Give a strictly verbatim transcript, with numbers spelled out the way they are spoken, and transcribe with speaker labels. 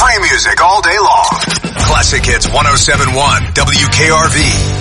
Speaker 1: Country music all day long. Classic Hits one oh seven point one W K R V.